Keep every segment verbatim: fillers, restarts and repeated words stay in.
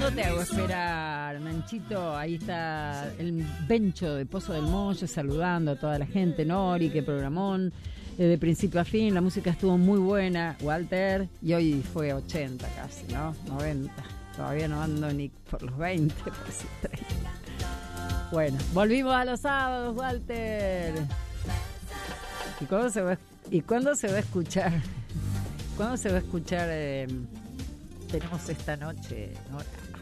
No te hago esperar, Nanchito. Ahí está el Bencho de Pozo del Molle saludando a toda la gente. Nori, que programón eh, de principio a fin. La música estuvo muy buena, Walter. Y hoy fue ochenta casi, ¿no? noventa. Todavía no ando ni por los veinte, por si treinta. Bueno, volvimos a los sábados, Walter. ¿Y cuándo se va a, y cuándo se va a escuchar? ¿Cuándo se va a escuchar? Eh, tenemos esta noche, ¿no?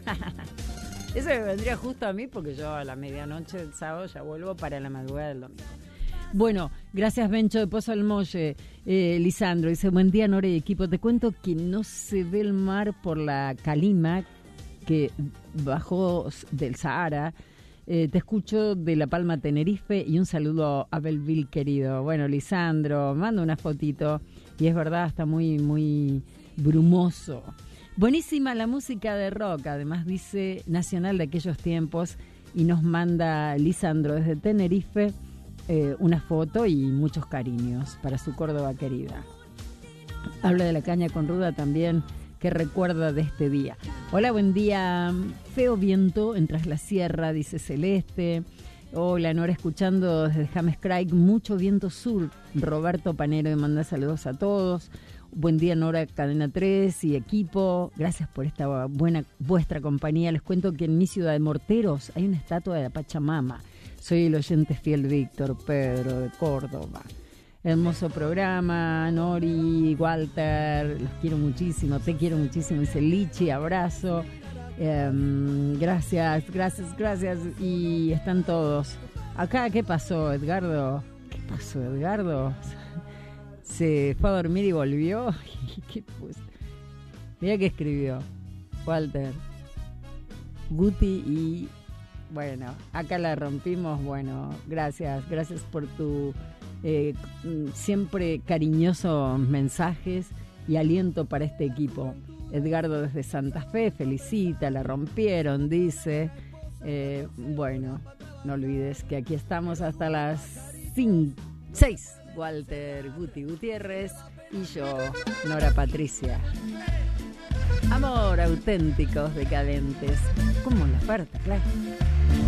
Eso me vendría justo a mí porque yo a la medianoche del sábado ya vuelvo para la madrugada del domingo. Bueno, gracias Bencho de Pozo del Molle. eh, Lisandro dice, buen día Nora y equipo, te cuento que no se ve el mar por la calima que bajó del Sahara. Eh, te escucho de La Palma, Tenerife, y un saludo a Belleville querido. Bueno, Lisandro, manda una fotito y es verdad, está muy, muy brumoso. Buenísima la música de rock, además dice nacional de aquellos tiempos, y nos manda Lisandro desde Tenerife eh, una foto y muchos cariños para su Córdoba querida. Habla de la caña con ruda también, que recuerda de este día. Hola, buen día. Feo viento en Tras la Sierra, dice Celeste. Hola, Nora, escuchando desde James Craig, mucho viento sur. Roberto Panero me manda saludos a todos. Buen día, Nora, Cadena tres y equipo. Gracias por esta buena vuestra compañía. Les cuento que en mi ciudad de Morteros hay una estatua de la Pachamama. Soy el oyente fiel Víctor Pedro de Córdoba. Hermoso programa, Nori, Walter, los quiero muchísimo, te quiero muchísimo, dice Lichi, abrazo. Eh, gracias, gracias, gracias. Y están todos. Acá, ¿qué pasó, Edgardo? ¿Qué pasó, Edgardo? Se fue a dormir y volvió. ¿Qué pues? Mira que escribió Walter, Guti y bueno, acá la rompimos. Bueno, gracias, gracias por tu eh, siempre cariñosos mensajes y aliento para este equipo. Edgardo desde Santa Fe felicita, la rompieron, dice. Eh, bueno, no olvides que aquí estamos hasta las cinco, seis. Walter, Guti Gutiérrez y yo, Nora Patricia. Amor, auténticos decadentes, como la oferta, claro.